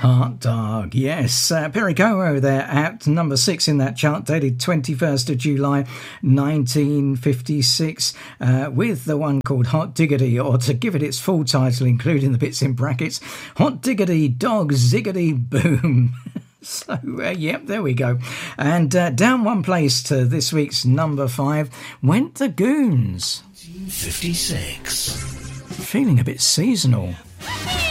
Hot Dog, yes. Perry Como there at number 6 in that chart, dated 21st of July 1956, with the one called Hot Diggity, or to give it its full title, including the bits in brackets, Hot Diggity Dog Ziggity Boom. So, yep, there we go. And down one place to this week's number 5 went the Goons. 56. Feeling a bit seasonal.